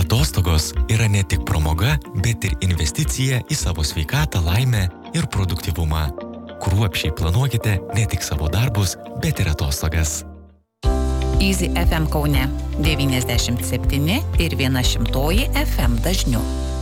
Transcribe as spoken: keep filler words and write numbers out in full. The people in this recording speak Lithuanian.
Atostogos yra ne tik pramoga, bet ir investicija į savo sveikatą, laimę ir produktyvumą. Kruopščiai planuokite ne tik savo darbus, bet ir atostogas. Easy F M Kaune devyniasdešimt septyni ir viena šimtoji F M dažniu.